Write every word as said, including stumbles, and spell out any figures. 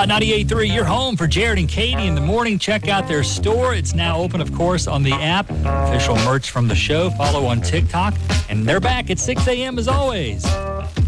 Hot ninety-eight point three, you're home for Jared and Katie in the morning. Check out their store. It's now open, of course, on the app. Official merch from the show. Follow on TikTok. And they're back at six a.m. as always.